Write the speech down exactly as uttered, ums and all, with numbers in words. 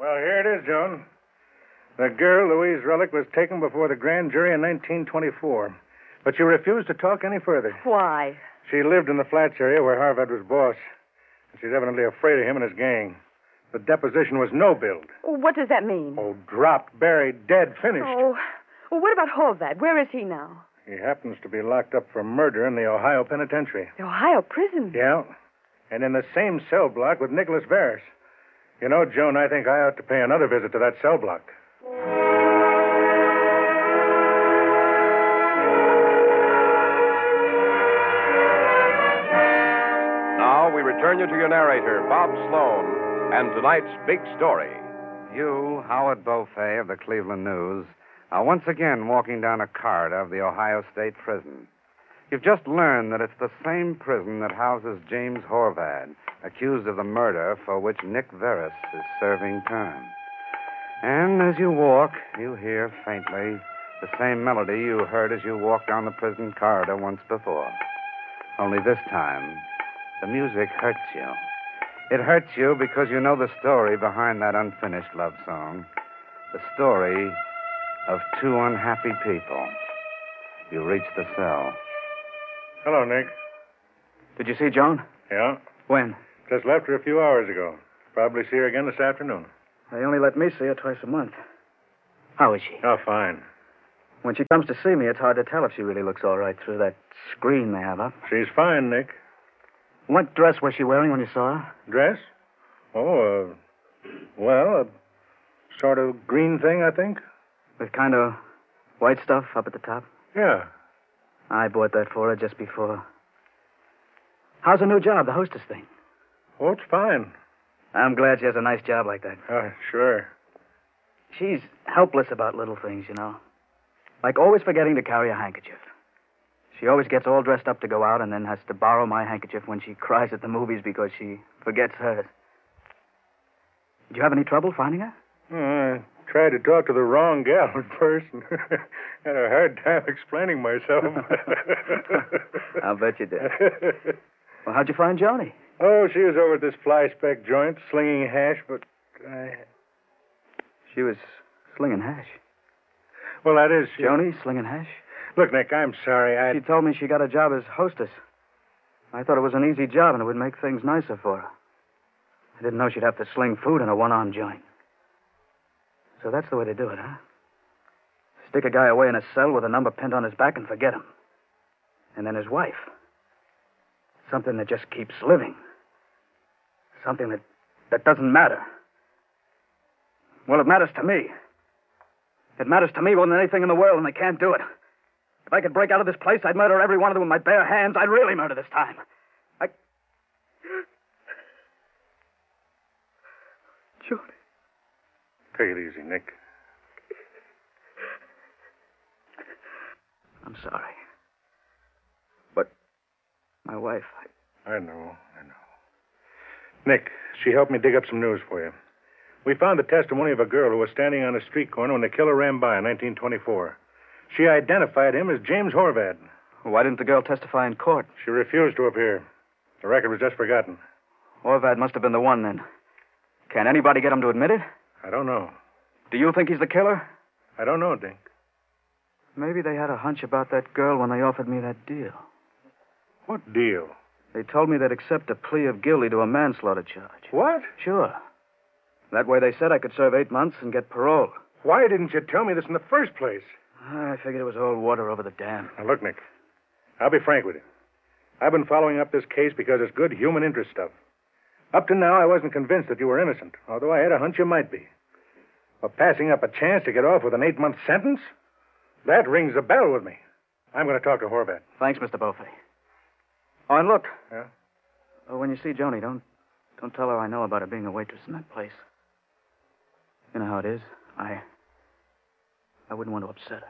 Well, here it is, Joan. The girl, Louise Relic, was taken before the grand jury in nineteen twenty-four. But she refused to talk any further. Why? She lived in the flats area where Harvard was boss. She's evidently afraid of him and his gang. The deposition was no build. What does that mean? Oh, dropped, buried, dead, finished. Oh, well, what about Horvad? Where is he now? He happens to be locked up for murder in the Ohio Penitentiary. The Ohio prison? Yeah, and in the same cell block with Nicholas Varys. You know, Joan, I think I ought to pay another visit to that cell block. Now we return you to your narrator, Bob Sloan, and tonight's big story. You, Howard Beaufay of the Cleveland News, are once again walking down a corridor of the Ohio State Prison. You've just learned that it's the same prison that houses James Horvad, accused of the murder for which Nick Varys is serving time. And as you walk, you hear faintly the same melody you heard as you walked down the prison corridor once before. Only this time, the music hurts you. It hurts you because you know the story behind that unfinished love song. The story of two unhappy people. You reach the cell. Hello, Nick. Did you see Joan? Yeah? When? Just left her a few hours ago. Probably see her again this afternoon. They only let me see her twice a month. How is she? Oh, fine. When she comes to see me, it's hard to tell if she really looks all right through that screen they have up. She's fine, Nick. What dress was she wearing when you saw her? Dress? Oh, uh, well, a sort of green thing, I think. With kind of white stuff up at the top? Yeah. I bought that for her just before. How's her new job, the hostess thing? Oh, it's fine. I'm glad she has a nice job like that. Oh, sure. She's helpless about little things, you know. Like always forgetting to carry a handkerchief. She always gets all dressed up to go out and then has to borrow my handkerchief when she cries at the movies because she forgets hers. Did you have any trouble finding her? Oh, I tried to talk to the wrong gal at first and had a hard time explaining myself. I'll bet you did. Well, how'd you find Joni? Oh, she was over at this fly-speck joint, slinging hash, but I... She was slinging hash. Well, that is... She... Joni slinging hash? Look, Nick, I'm sorry. I... She told me she got a job as hostess. I thought it was an easy job and it would make things nicer for her. I didn't know she'd have to sling food in a one-arm joint. So that's the way to do it, huh? Stick a guy away in a cell with a number pinned on his back and forget him. And then his wife. Something that just keeps living. Something that, that doesn't matter. Well, it matters to me. It matters to me more than anything in the world, and they can't do it. If I could break out of this place, I'd murder every one of them with my bare hands. I'd really murder this time. I... Joni. Take it easy, Nick. I'm sorry. But my wife... I... I know, I know. Nick, she helped me dig up some news for you. We found the testimony of a girl who was standing on a street corner when the killer ran by in nineteen twenty-four. She identified him as James Horvad. Why didn't the girl testify in court? She refused to appear. The record was just forgotten. Horvad must have been the one, then. Can anybody get him to admit it? I don't know. Do you think he's the killer? I don't know, Dink. Maybe they had a hunch about that girl when they offered me that deal. What deal? They told me they'd accept a plea of guilty to a manslaughter charge. What? Sure. That way they said I could serve eight months and get parole. Why didn't you tell me this in the first place? I figured it was all water over the dam. Now, look, Nick. I'll be frank with you. I've been following up this case because it's good human interest stuff. Up to now, I wasn't convinced that you were innocent, although I had a hunch you might be. But passing up a chance to get off with an eight-month sentence? That rings a bell with me. I'm going to talk to Horvat. Thanks, Mister Beaufay. Oh, and look. Yeah? Oh, when you see Joni, don't don't tell her I know about her being a waitress in that place. You know how it is. I I wouldn't want to upset her.